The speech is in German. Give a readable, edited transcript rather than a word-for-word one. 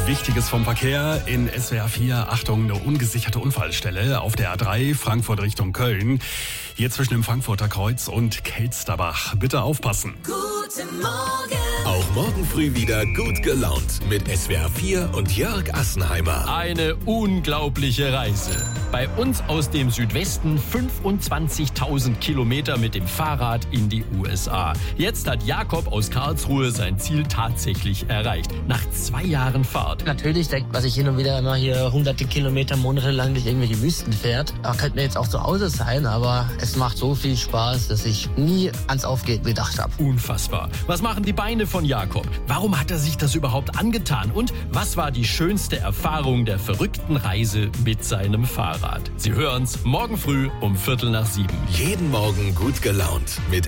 Wichtiges vom Verkehr in SWR 4. Achtung, eine ungesicherte Unfallstelle auf der A3 Frankfurt Richtung Köln. Hier zwischen dem Frankfurter Kreuz und Kelsterbach. Bitte aufpassen. Guten Morgen. Auch morgen früh wieder gut gelaunt mit SWR 4 und Jörg Assenheimer. Eine unglaubliche Reise. Bei uns aus dem Südwesten 25.000 Kilometer mit dem Fahrrad in die USA. Jetzt hat Jakob aus Karlsruhe sein Ziel tatsächlich erreicht. Nach 2 Jahren Fahrt. Natürlich denkt man sich hin und wieder immer hier hunderte Kilometer monatelang durch irgendwelche Wüsten fährt. Da könnte mir jetzt auch zu Hause sein, aber es macht so viel Spaß, dass ich nie ans Aufgeben gedacht habe. Unfassbar. Was machen die Beine von Jakob? Warum hat er sich das überhaupt angetan? Und was war die schönste Erfahrung der verrückten Reise mit seinem Fahrrad? Sie hören's morgen früh um 6:45. Jeden Morgen gut gelaunt mit